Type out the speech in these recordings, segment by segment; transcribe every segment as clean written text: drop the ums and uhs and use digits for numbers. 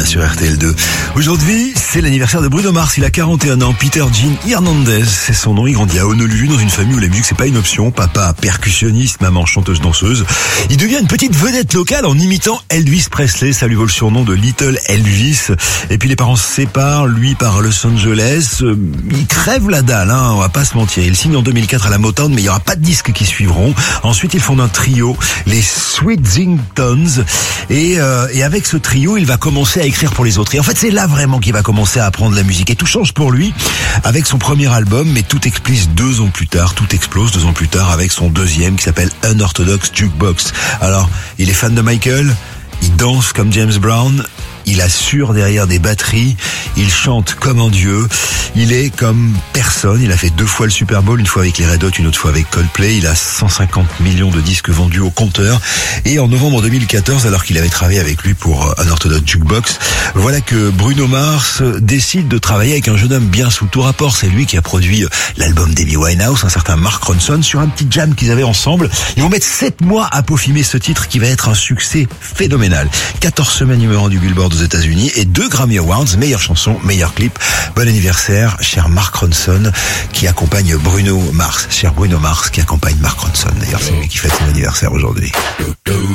sur RTL2. Aujourd'hui, c'est l'anniversaire de Bruno Mars. Il a 41 ans. Peter Jean Hernandez, c'est son nom. Il grandit à Honolulu dans une famille où la musique c'est pas une option. Papa percussionniste, maman chanteuse danseuse. Il devient une petite vedette locale en imitant Elvis Presley. Ça lui vaut le surnom de Little Elvis. Et puis les parents se séparent. Lui part à Los Angeles. Il crève la dalle, on va pas se mentir. Il signe en 2004 à la Motown, mais il y aura pas de disques qui suivront. Ensuite, il fonde un trio, les Sweetzingtons. Et avec ce trio, il va commencer à écrire pour les autres. Et en fait, c'est là vraiment qu'il va commencer à apprendre la musique. Et tout change pour lui avec son premier album, mais tout explose 2 ans plus tard avec son deuxième qui s'appelle Unorthodox Jukebox. Alors, il est fan de Michael, il danse comme James Brown, il assure derrière des batteries, il chante comme un dieu, il est comme personne, il a fait 2 fois le Super Bowl, une fois avec les Red Hot, une autre fois avec Coldplay, il a 150 millions de disques vendus au compteur, et en novembre 2014, alors qu'il avait travaillé avec lui pour Unorthodox Jukebox, voilà que Bruno Mars décide de travailler avec un jeune homme bien sous tout rapport. C'est lui qui a produit l'album d'Amy Winehouse, un certain Mark Ronson, sur un petit jam qu'ils avaient ensemble. Ils vont mettre 7 mois à peaufiner ce titre qui va être un succès phénoménal. 14 semaines numéro 1 du Billboard aux États-Unis et 2 Grammy Awards, meilleure chanson, meilleur clip. Bon anniversaire, cher Mark Ronson, qui accompagne Bruno Mars. Cher Bruno Mars, qui accompagne Mark Ronson. D'ailleurs, c'est lui qui fête son anniversaire aujourd'hui.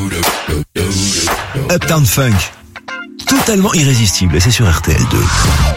Uptown Funk. Totalement irrésistible, et c'est sur RTL2.